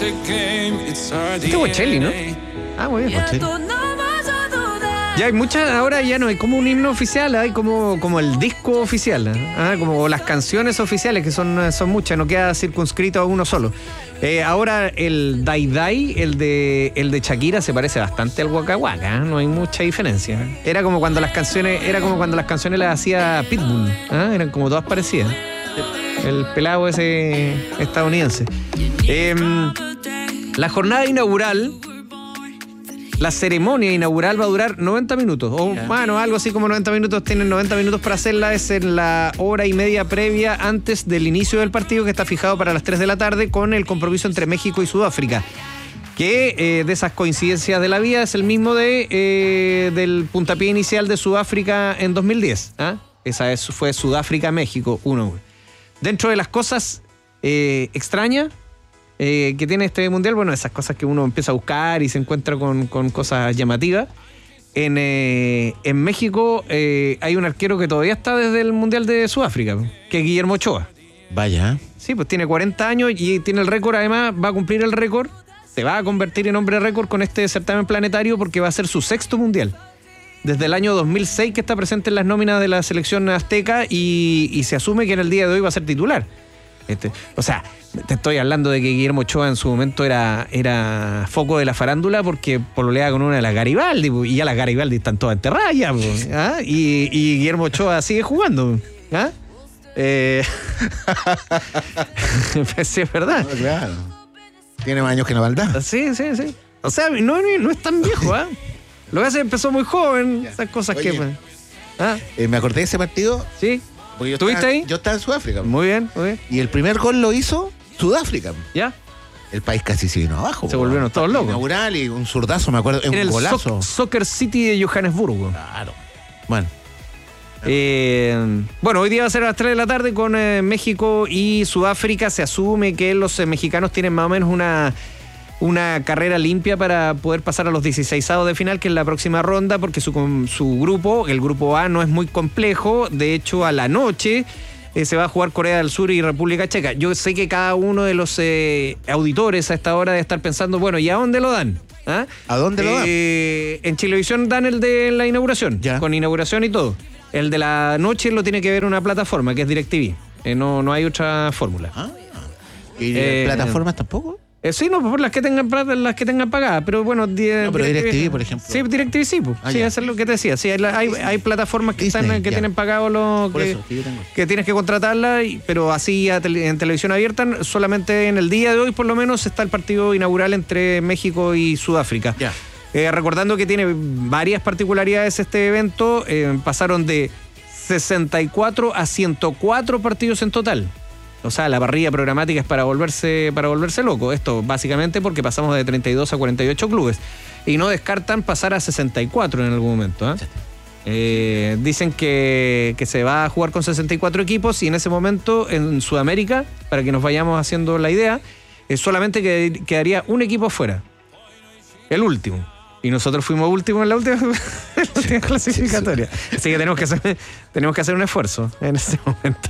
Este Bocelli, ¿no? Ah, muy bien. Bocelli. Ya hay muchas, ahora ya no hay como un himno oficial, hay como el disco oficial, como las canciones oficiales, que son muchas, no queda circunscrito a uno solo. Ahora el Dai Dai, el de Shakira, se parece bastante al Waka Waka, no hay mucha diferencia. Era como cuando las canciones las hacía Pitbull, eran como todas parecidas. El pelado ese estadounidense. La jornada inaugural, la ceremonia inaugural va a durar 90 minutos. O bueno, algo así como 90 minutos. Tienen 90 minutos para hacerla. Es en la hora y media previa antes del inicio del partido, que está fijado para las 3 de la tarde, con el compromiso entre México y Sudáfrica. Que de esas coincidencias de la vida es el mismo del puntapié inicial de Sudáfrica en 2010. Esa fue Sudáfrica-México 1-1. Dentro de las cosas extrañas que tiene este mundial, bueno, esas cosas que uno empieza a buscar y se encuentra con cosas llamativas. En México hay un arquero que todavía está desde el mundial de Sudáfrica, que es Guillermo Ochoa. Vaya. Sí, pues tiene 40 años y tiene el récord, además va a cumplir el récord, se va a convertir en hombre récord con este certamen planetario, porque va a ser su 6º mundial. Desde el año 2006 que está presente en las nóminas de la selección azteca y se asume que en el día de hoy va a ser titular. O sea, te estoy hablando de que Guillermo Ochoa en su momento era foco de la farándula porque pololeaba con una de las Garibaldi, y ya las Garibaldi están todas enterradas ya, y Guillermo Ochoa sigue jugando. Sí, es verdad. No, claro. Tiene más años que Navaldá. Sí. O sea, no es tan viejo, Lo que hace empezó muy joven, esas cosas. Oye, que... me acordé de ese partido. Sí. ¿Estuviste ahí? Yo estaba en Sudáfrica. Muy bien. Y el primer gol lo hizo Sudáfrica. ¿Ya? El país casi se vino abajo. Se volvieron todos locos. Inaugural y un zurdazo, me acuerdo. En un el golazo. Soccer City de Johannesburgo. Claro. Bueno. Bueno, hoy día va a ser a las 3 de la tarde con México y Sudáfrica. Se asume que los mexicanos tienen más o menos una carrera limpia para poder pasar a los 16avos de final, que es la próxima ronda, porque su grupo, el grupo A, no es muy complejo. De hecho, a la noche se va a jugar Corea del Sur y República Checa. Yo sé que cada uno de los auditores a esta hora debe estar pensando, bueno, ¿y a dónde lo dan? ¿A dónde lo dan? En Chilevisión dan el de la inauguración, con inauguración y todo. El de la noche lo tiene que ver una plataforma, que es DirecTV. No hay otra fórmula. ¿Y plataformas tampoco? Sí, no, por las que tengan pagadas, pero bueno... pero DirecTV, por ejemplo. Sí, DirecTV sí, pues. Sí, eso es lo que te decía. Sí, hay plataformas que tienen pagado que tienes que contratarla, pero así en televisión abierta, solamente en el día de hoy por lo menos está el partido inaugural entre México y Sudáfrica. Recordando que tiene varias particularidades este evento, pasaron de 64 a 104 partidos en total. O sea, la parrilla programática es para volverse loco. Esto básicamente porque pasamos de 32 a 48 clubes. Y no descartan pasar a 64 en algún momento. Dicen que se va a jugar con 64 equipos y en ese momento en Sudamérica, para que nos vayamos haciendo la idea, solamente quedaría un equipo fuera. El último. Y nosotros fuimos últimos en la última clasificatoria. Así que tenemos que hacer un esfuerzo en ese momento.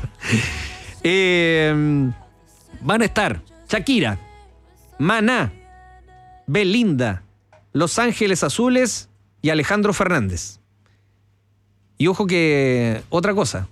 Van a estar Shakira, Maná, Belinda, Los Ángeles Azules y Alejandro Fernández. Y ojo que otra cosa,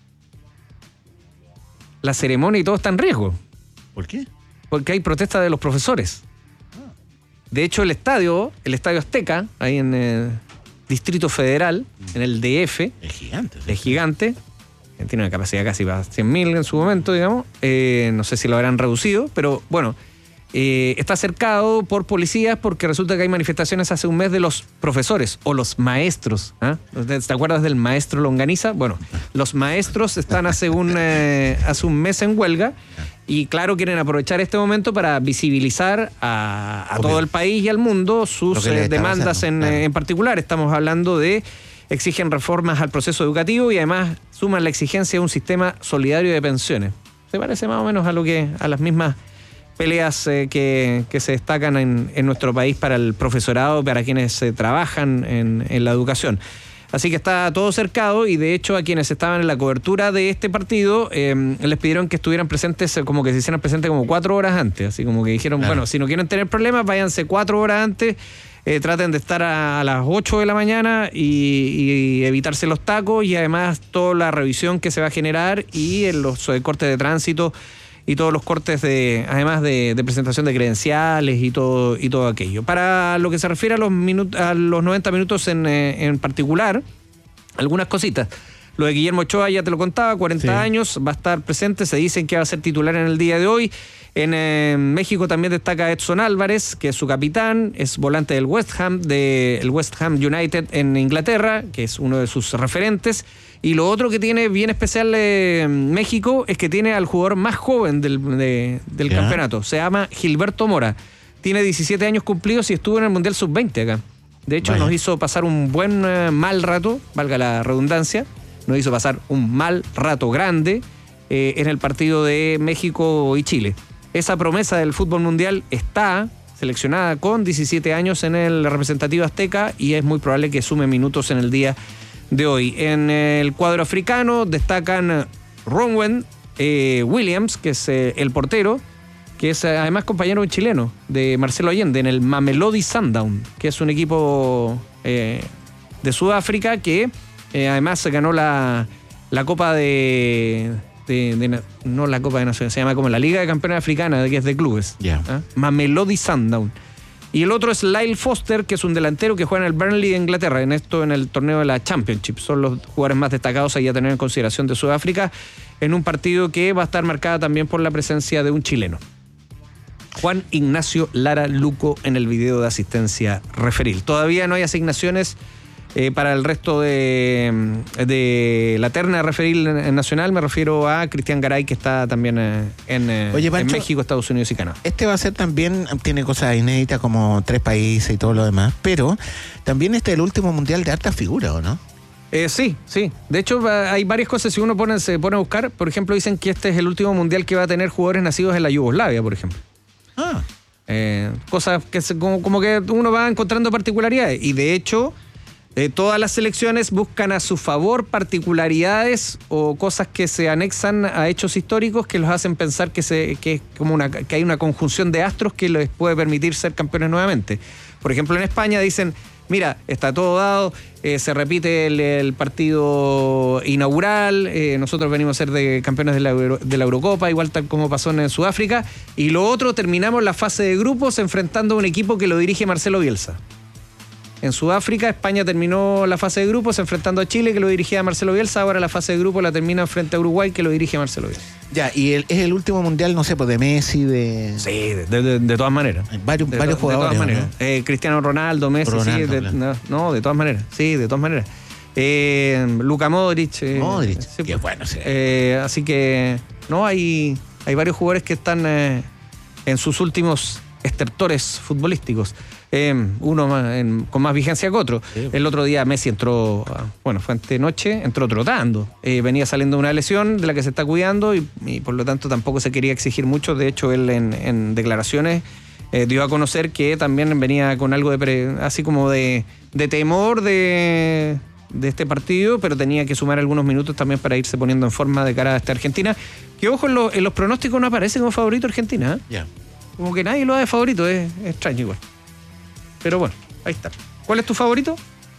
la ceremonia y todo está en riesgo. ¿Por qué? Porque hay protesta de los profesores. De hecho, el estadio Azteca, ahí en el Distrito Federal, en el DF, es gigante. Tiene una capacidad casi para 100.000 en su momento, digamos. No sé si lo habrán reducido, pero bueno, está cercado por policías porque resulta que hay manifestaciones hace un mes de los profesores o los maestros. ¿Te acuerdas del maestro Longaniza? Bueno, los maestros están hace un mes en huelga y claro, quieren aprovechar este momento para visibilizar a todo el país y al mundo sus demandas en particular. Estamos hablando de... Exigen reformas al proceso educativo y además suman la exigencia de un sistema solidario de pensiones. Se parece más o menos a las mismas peleas que se destacan en nuestro país para el profesorado, para quienes trabajan en la educación. Así que está todo cercado y de hecho a quienes estaban en la cobertura de este partido les pidieron que estuvieran presentes, como que se hicieran presentes como 4 horas antes. Así como que dijeron, bueno, si no quieren tener problemas, váyanse 4 horas antes, traten de estar a las 8 de la mañana y evitarse los tacos y además toda la revisión que se va a generar y los cortes de tránsito y todos los cortes además de presentación de credenciales y todo aquello. Para lo que se refiere a los 90 minutos en particular, algunas cositas. Lo de Guillermo Ochoa ya te lo contaba, 40 años, va a estar presente, se dicen que va a ser titular en el día de hoy. En México también destaca Edson Álvarez, que es su capitán, es volante del West Ham United en Inglaterra, que es uno de sus referentes. Y lo otro que tiene bien especial México es que tiene al jugador más joven del campeonato. Se llama Gilberto Mora. Tiene 17 años cumplidos y estuvo en el Mundial Sub-20 acá. De hecho, nos hizo pasar un buen mal rato, valga la redundancia. Nos hizo pasar un mal rato grande en el partido de México y Chile. Esa promesa del fútbol mundial está seleccionada con 17 años en el representativo azteca y es muy probable que sume minutos en el día de hoy. En el cuadro africano destacan Ronwen Williams, que es el portero, que es además compañero chileno de Marcelo Allende en el Mamelodi Sundowns, que es un equipo de Sudáfrica que además ganó la Copa no la Copa de Naciones, se llama como la Liga de Campeones Africana, que es de clubes. Mamelodi Sundowns. Y el otro es Lyle Foster, que es un delantero que juega en el Burnley de Inglaterra, en el torneo de la Championship. Son los jugadores más destacados ahí a tener en consideración de Sudáfrica, en un partido que va a estar marcada también por la presencia de un chileno. Juan Ignacio Lara Luco en el video de asistencia referil. Todavía no hay asignaciones para el resto de la terna referil nacional. Me refiero a Cristian Garay, que está también en México, Estados Unidos y Canadá. Este va a ser también, tiene cosas inéditas como 3 países y todo lo demás, pero también este es el último mundial de alta figura, ¿o no? Sí. De hecho, hay varias cosas. Si uno se pone a buscar, por ejemplo, dicen que este es el último mundial que va a tener jugadores nacidos en la Yugoslavia, por ejemplo. Cosas que como que uno va encontrando particularidades. Y de hecho, todas las selecciones buscan a su favor particularidades o cosas que se anexan a hechos históricos que los hacen pensar que hay una conjunción de astros que les puede permitir ser campeones nuevamente. Por ejemplo, en España dicen, mira, está todo dado, se repite el partido inaugural, nosotros venimos a ser de campeones de la Eurocopa, igual tal como pasó en Sudáfrica, y lo otro, terminamos la fase de grupos enfrentando a un equipo que lo dirige Marcelo Bielsa. En Sudáfrica, España terminó la fase de grupos enfrentando a Chile, que lo dirigía Marcelo Bielsa. Ahora la fase de grupos la termina frente a Uruguay, que lo dirige Marcelo Bielsa. Ya, y es el último mundial, no sé, pues de Messi, de... Sí, de todas maneras. Varios jugadores. De todas maneras. ¿No? Cristiano Ronaldo, Messi, de todas maneras. Sí, de todas maneras. Luka Modric. Sí, qué bueno. Sí. Así que, no, hay varios jugadores que están en sus últimos estertores futbolísticos. Uno con más vigencia que otro. Sí. El otro día Messi entró, fue antenoche, entró trotando. Venía saliendo de una lesión de la que se está cuidando y por lo tanto tampoco se quería exigir mucho. De hecho, él en declaraciones dio a conocer que también venía con algo así como de temor de este partido, pero tenía que sumar algunos minutos también para irse poniendo en forma de cara a esta Argentina. Que ojo, en los pronósticos no aparece como favorito Argentina. Como que nadie lo da de favorito, es extraño igual. Pero bueno, ahí está. ¿Cuál es tu favorito?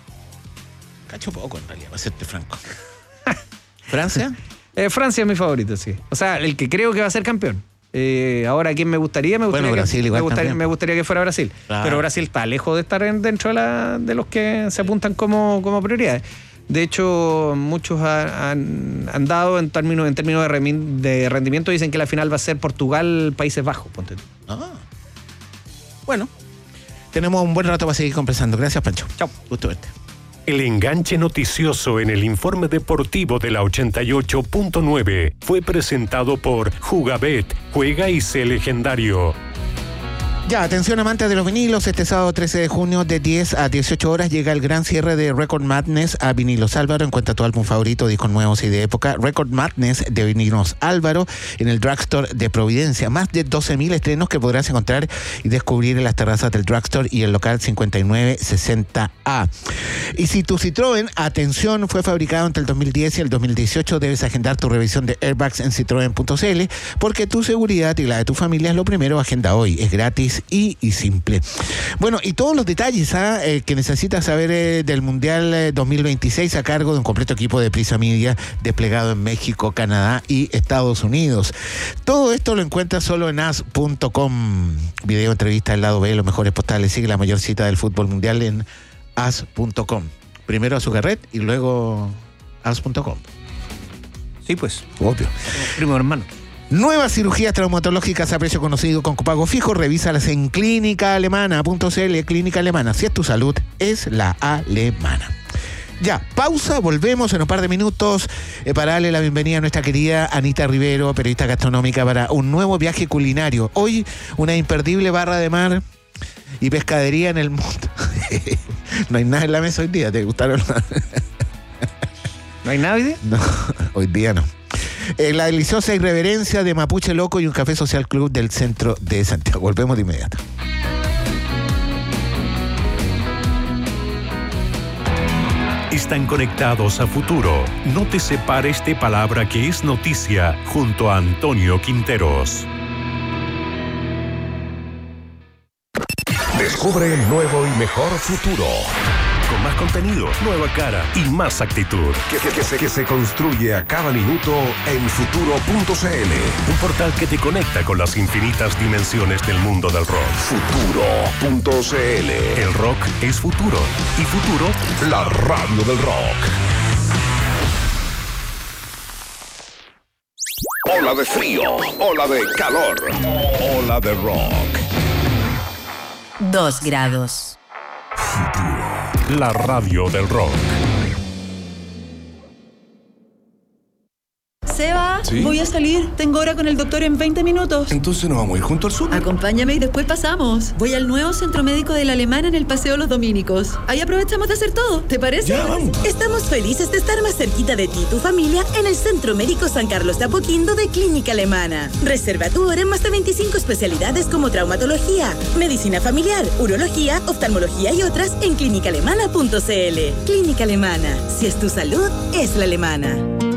Cacho poco en realidad, para serte franco. ¿Francia? Francia es mi favorito, sí. O sea, el que creo que va a ser campeón. Ahora, ¿quién me gustaría? Brasil igual me gustaría que fuera Brasil. Claro. Pero Brasil está lejos de estar dentro de los que se apuntan como prioridades. De hecho, muchos han dado en términos de rendimiento, dicen que la final va a ser Portugal-Países Bajos. Ponte tú. Bueno, tenemos un buen rato para seguir conversando. Gracias, Pancho. Chao. Gusto verte. El enganche noticioso en el informe deportivo de la 88.9 fue presentado por Jugabet. Juega y sé legendario. Ya, atención amantes de los vinilos, este sábado 13 de junio de 10 a 18 horas llega el gran cierre de Record Madness a Vinilos Álvaro. Encuentra tu álbum favorito, discos nuevos y de época. Record Madness de Vinilos Álvaro en el Drugstore de Providencia. Más de 12.000 estrenos que podrás encontrar y descubrir en las terrazas del Drugstore y el local 5960A. Y si tu Citroën, atención, fue fabricado entre el 2010 y el 2018, debes agendar tu revisión de airbags en citroen.cl, porque tu seguridad y la de tu familia es lo primero. Agenda hoy, es gratis y simple. Bueno, y todos los detalles que necesitas saber del Mundial 2026 a cargo de un completo equipo de Prisa Media desplegado en México, Canadá y Estados Unidos. Todo esto lo encuentras solo en as.com. Video, entrevista, el lado B, los mejores postales. Sigue la mayor cita del fútbol mundial en as.com. Primero Azucarret y luego as.com. Sí, pues. Obvio. Primo hermano. Nuevas cirugías traumatológicas a precio conocido con copago fijo. Revísalas en clínicaalemana.cl. Clínica Alemana. Si es tu salud, es la alemana. Ya, pausa, volvemos en un par de minutos para darle la bienvenida a nuestra querida Anita Rivero, periodista gastronómica, para un nuevo viaje culinario. Hoy, una imperdible barra de mar y pescadería en el mundo. No hay nada en la mesa hoy día, ¿te gustaron? ¿No hay nada hoy día? No, hoy día no. La deliciosa irreverencia de Mapuche Loco y un café social club del centro de Santiago. Volvemos de inmediato. Están conectados a futuro. No te separes de palabra que es noticia junto a Antonio Quinteros. Descubre el nuevo y mejor futuro. Con más contenido, nueva cara y más actitud. Que se construye a cada minuto en futuro.cl. Un portal que te conecta con las infinitas dimensiones del mundo del rock. Futuro.cl. El rock es futuro. Y futuro, la radio del rock. Ola de frío, ola de calor, ola de rock. 2 grados. La radio del rock. Seba, ¿sí? Voy a salir. Tengo hora con el doctor en 20 minutos. Entonces nos vamos a ir junto al sur. Acompáñame y después pasamos. Voy al nuevo centro médico de la Alemana en el Paseo Los Dominicos. Ahí aprovechamos de hacer todo. ¿Te parece? Ya, vamos. Estamos felices de estar más cerquita de ti y tu familia en el Centro Médico San Carlos de Apoquindo de Clínica Alemana. Reserva tu hora en más de 25 especialidades como traumatología, medicina familiar, urología, oftalmología y otras en clínicaalemana.cl. Clínica Alemana. Si es tu salud, es la alemana.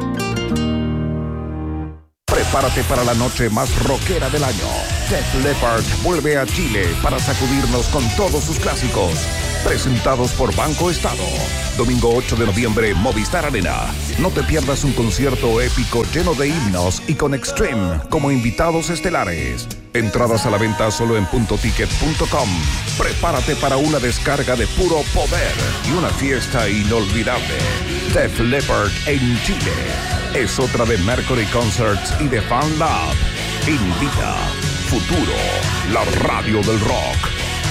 Prepárate para la noche más rockera del año. Def Leppard vuelve a Chile para sacudirnos con todos sus clásicos. Presentados por Banco Estado. Domingo 8 de noviembre, Movistar Arena. No te pierdas un concierto épico lleno de himnos y con Extreme como invitados estelares. Entradas a la venta solo en puntoticket.com. Prepárate para una descarga de puro poder y una fiesta inolvidable. Def Leppard en Chile. Es otra de Mercury Concerts y de Fan Lab. Invita Futuro, la radio del rock.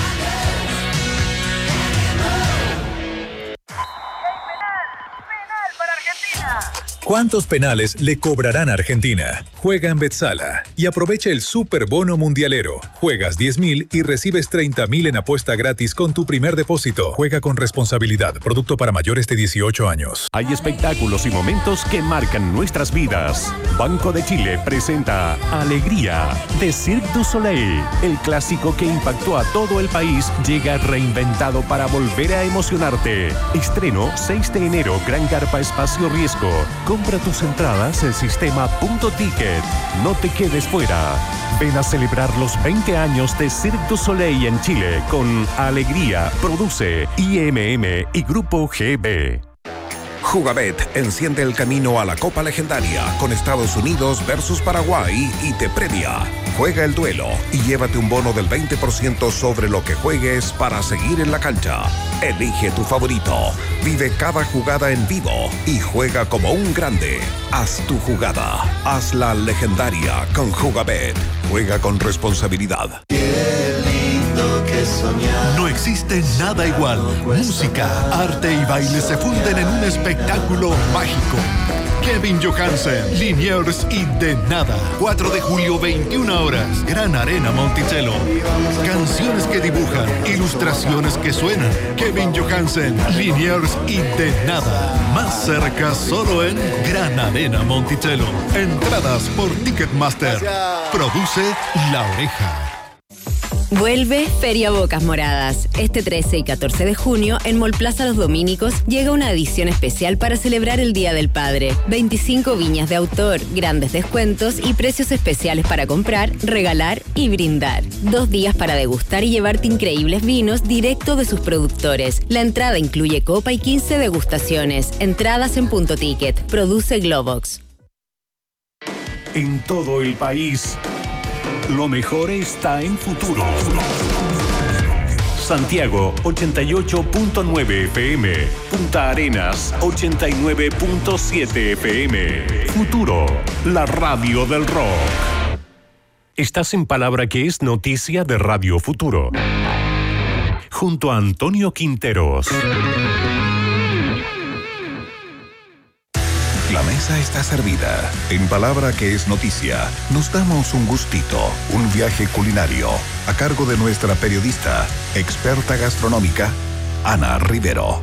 ¿Cuántos penales le cobrarán a Argentina? Juega en Betsala y aprovecha el Super Bono Mundialero. Juegas 10.000 y recibes 30.000 en apuesta gratis con tu primer depósito. Juega con responsabilidad. Producto para mayores de 18 años. Hay espectáculos y momentos que marcan nuestras vidas. Banco de Chile presenta Alegría de Cirque du Soleil. El clásico que impactó a todo el país llega reinventado para volver a emocionarte. Estreno 6 de enero, Gran Carpa Espacio Riesgo. Compra tus entradas en sistema Puntoticket. No te quedes fuera. Ven a celebrar los 20 años de Cirque du Soleil en Chile con Alegría. Produce IMM y Grupo GB. Jugabet enciende el camino a la Copa Legendaria con Estados Unidos versus Paraguay y te premia. Juega el duelo y llévate un bono del 20% sobre lo que juegues para seguir en la cancha. Elige tu favorito, vive cada jugada en vivo y juega como un grande. Haz tu jugada, hazla legendaria con Jugabet. Juega con responsabilidad. No existe nada igual. Música, arte y baile se funden en un espectáculo mágico. Kevin Johansen, Liniers y De Nada. 4 de julio, 21 horas. Gran Arena Monticello. Canciones que dibujan, ilustraciones que suenan. Kevin Johansen, Liniers y De Nada. Más cerca solo en Gran Arena Monticello. Entradas por Ticketmaster. Produce La Oreja. Vuelve Feria Bocas Moradas. Este 13 y 14 de junio, en Mall Plaza Los Domínicos, llega una edición especial para celebrar el Día del Padre. 25 viñas de autor, grandes descuentos y precios especiales para comprar, regalar y brindar. 2 días para degustar y llevarte increíbles vinos directo de sus productores. La entrada incluye copa y 15 degustaciones. Entradas en Punto Ticket. Produce Globox. En todo el país, lo mejor está en Futuro. Santiago 88.9 FM, Punta Arenas 89.7 FM. Futuro, la radio del rock. Estás en Palabra que es noticia de Radio Futuro. Junto a Antonio Quinteros. La mesa está servida. En Palabra que es noticia, nos damos un gustito, un viaje culinario, a cargo de nuestra periodista, experta gastronómica, Ana Rivero.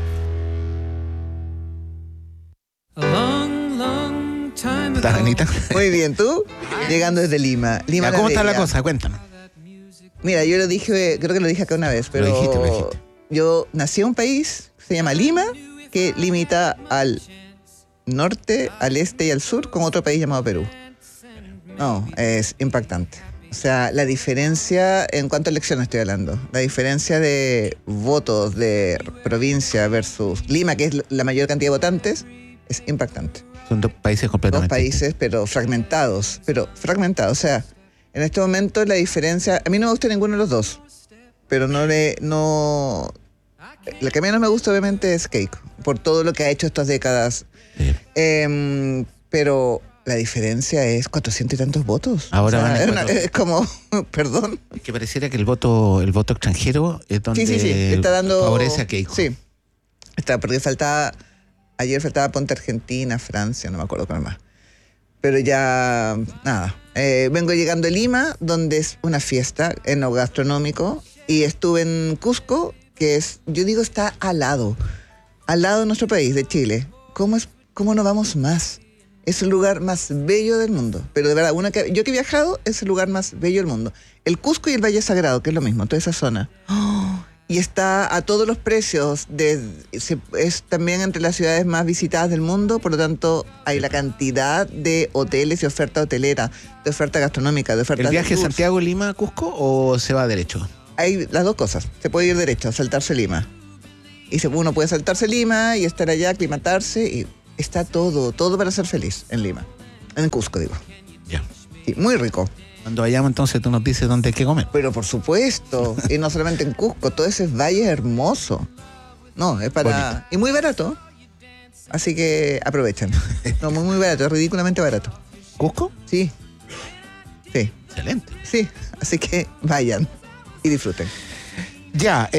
¿Estás, Anita? Muy bien, ¿tú? Llegando desde Lima. Ya, ¿cómo está la cosa? Cuéntame. Mira, yo lo dije, creo que lo dije acá una vez, pero lo dijiste. Yo nací en un país que se llama Lima, que limita al norte, al este y al sur con otro país llamado Perú. No, es impactante. O sea, la diferencia, en cuanto a elecciones estoy hablando, la diferencia de votos de provincia versus Lima, que es la mayor cantidad de votantes, es impactante. Son 2 países completamente 2 países, pero fragmentados. O sea, en este momento la diferencia, a mí no me gusta ninguno de los dos, pero la que menos me gusta obviamente es Keiko, por todo lo que ha hecho estas décadas. Sí. Pero la diferencia es 400 y tantos votos. Ahora, o sea, es como, perdón. Es que pareciera que el voto extranjero es donde sí. Está dando, favorece a Keiko. Sí, porque ayer faltaba Ponte Argentina, Francia, no me acuerdo con más. Pero ya, nada. Vengo llegando a Lima, donde es una fiesta en lo gastronómico, y estuve en Cusco, que es, yo digo, está al lado de nuestro país, de Chile. ¿Cómo no vamos más? Es el lugar más bello del mundo. Pero de verdad, yo que he viajado, es el lugar más bello del mundo. El Cusco y el Valle Sagrado, que es lo mismo, toda esa zona. Y está a todos los precios. Es también entre las ciudades más visitadas del mundo, por lo tanto, hay la cantidad de hoteles y oferta hotelera, de oferta gastronómica, de oferta. ¿El viaje de Santiago-Lima a Cusco o se va derecho? Hay las 2 cosas. Se puede ir derecho, saltarse Lima. Y uno puede saltarse Lima y estar allá, aclimatarse, y está todo para ser feliz en Lima. En Cusco, digo. Ya. Sí, muy rico. Cuando vayamos, entonces tú nos dices dónde hay que comer. Pero por supuesto. Y no solamente en Cusco, todo ese valle es hermoso. No, es para... Bonito. Y muy barato. Así que aprovechen. No, muy barato, es ridículamente barato. ¿Cusco? Sí. Excelente. Sí, así que vayan y disfruten. Ya,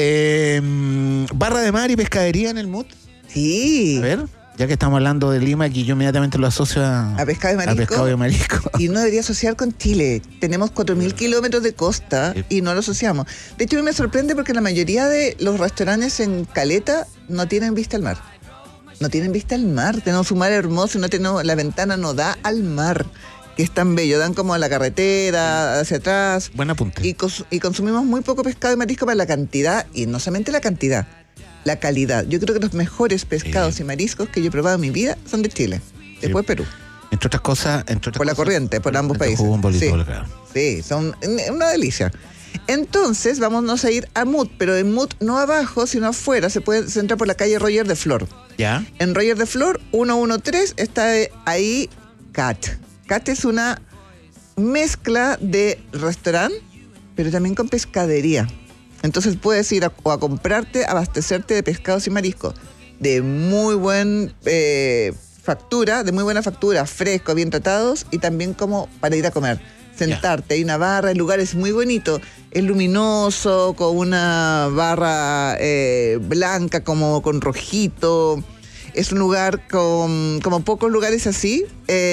barra de mar y pescadería en el MUT. Sí. A ver, ya que estamos hablando de Lima, aquí yo inmediatamente lo asocio a pescado de marisco. Y no debería asociar con Chile. Tenemos 4.000 kilómetros de costa y no lo asociamos. De hecho, a mí me sorprende porque la mayoría de los restaurantes en Caleta no tienen vista al mar. No tienen vista al mar. Tenemos un mar hermoso y la ventana no da al mar, que es tan bello. Dan como a la carretera, hacia atrás. Buen apunte. Y consumimos muy poco pescado y marisco para la cantidad, y no solamente la cantidad, la calidad. Yo creo que los mejores pescados y mariscos que yo he probado en mi vida son de Chile, después Perú. Entre otras cosas, por la corriente, por ambos países. Sí, son una delicia. Entonces, vámonos a ir a MUT, pero en MUT no abajo, sino afuera. Se entra por la calle Roger de Flor. ¿Ya? En Roger de Flor, 113, está ahí Cat. Cat es una mezcla de restaurante, pero también con pescadería. Entonces puedes ir a comprarte, abastecerte de pescados y mariscos de muy buena factura, frescos, bien tratados, y también como para ir a comer. Sentarte, hay una barra, el lugar es muy bonito, es luminoso, con una barra blanca como con rojito. Es un lugar como pocos lugares así.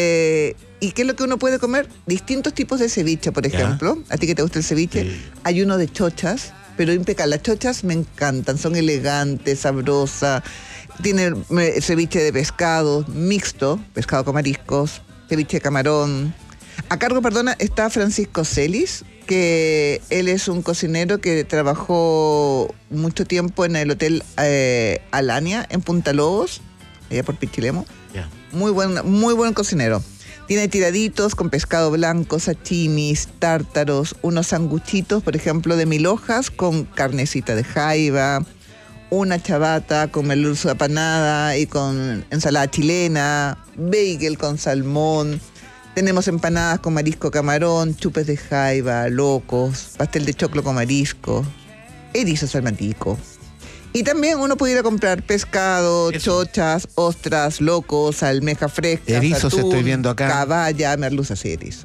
¿Y qué es lo que uno puede comer? Distintos tipos de ceviche, por ejemplo. A ti que te gusta el ceviche. Sí. Hay uno de chochas, pero impecable. Las chochas me encantan, son elegantes, sabrosas. Tiene ceviche de pescado mixto, pescado con mariscos, ceviche de camarón. A cargo, está Francisco Celis, que él es un cocinero que trabajó mucho tiempo en el Hotel Alania, en Punta Lobos, allá por Pichilemu. Yeah. Muy buen cocinero. Tiene tiraditos con pescado blanco, sashimis, tártaros, unos sanguchitos, por ejemplo, de 1000 hojas con carnecita de jaiba, una chabata con merluza apanada y con ensalada chilena, bagel con salmón. Tenemos empanadas con marisco camarón, chupes de jaiba, locos, pastel de choclo con marisco, erizo salmatico. Y también uno puede ir a comprar pescado, chochas, ostras, locos, almeja fresca, erizos atún, estoy viendo acá. Caballa, merluza, sí, erizo.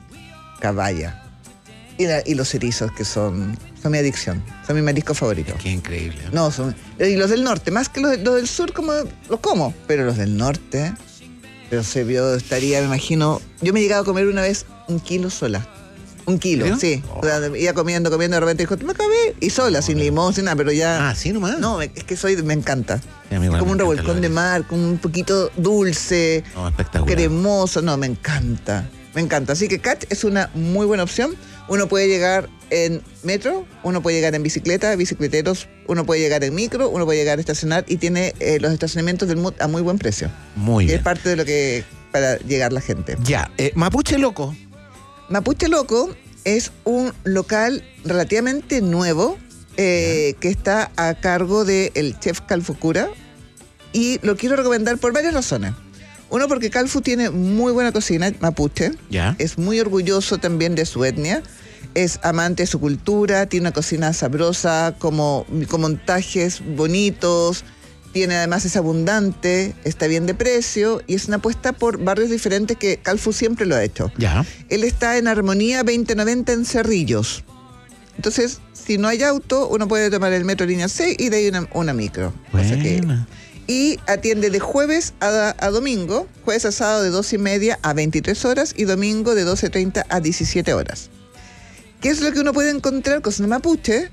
Caballa. Y los erizos, que son mi adicción, son mi marisco favorito. Qué increíble. No, y los del norte, más que los del sur, como los como, pero los del norte, pero me imagino, yo me he llegado a comer una vez 1 kilo sola. 1 kilo, sí. Oh. O sea, iba comiendo, de repente dijo, me acabé, y sola, sin limón, sin nada, pero ya... Ah, ¿sí nomás? No, es que me encanta. Sí, es como un revolcón de mar, con un poquito dulce, espectacular, cremoso, me encanta. Así que Catch es una muy buena opción. Uno puede llegar en metro, uno puede llegar en bicicleta, bicicleteros, uno puede llegar en micro, uno puede llegar a estacionar y tiene los estacionamientos del MUT a muy buen precio. Muy bien. Es parte de lo que para llegar la gente. Ya, Mapuche Loco. Mapuche Loco es un local relativamente nuevo que está a cargo del chef Calfu Cura y lo quiero recomendar por varias razones. Uno, porque Calfu tiene muy buena cocina mapuche, es muy orgulloso también de su etnia, es amante de su cultura, tiene una cocina sabrosa, con montajes bonitos, además es abundante, está bien de precio y es una apuesta por barrios diferentes que Calfu siempre lo ha hecho. Ya. Él está en Armonía 2090 en Cerrillos. Entonces, si no hay auto, uno puede tomar el metro línea 6 y de ahí una micro. Y atiende de jueves a domingo, jueves a sábado de 2:30 a 23 horas y domingo de 12:30 a 17 horas. ¿Qué es lo que uno puede encontrar? Cocina mapuche.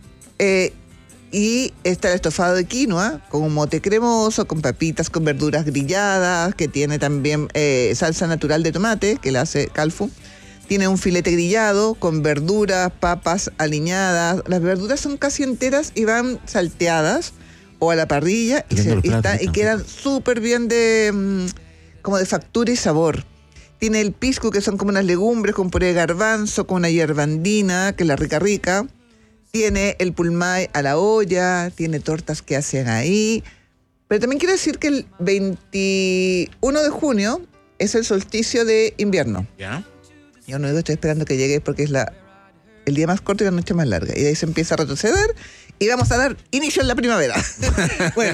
Y está el estofado de quinoa con un mote cremoso, con papitas, con verduras grilladas, que tiene también salsa natural de tomate, que la hace Calfu. Tiene un filete grillado con verduras, papas aliñadas. Las verduras son casi enteras y van salteadas o a la parrilla y quedan súper bien como de factura y sabor. Tiene el pisco, que son como unas legumbres con puré de garbanzo, con una hierbandina, que es la rica. Tiene el pulmay a la olla, tiene tortas que hacen ahí. Pero también quiero decir que el 21 de junio es el solsticio de invierno. ¿Ya? Yo no estoy esperando que llegue porque es el día más corto y la noche más larga. Y de ahí se empieza a retroceder y vamos a dar inicio en la primavera. Bueno,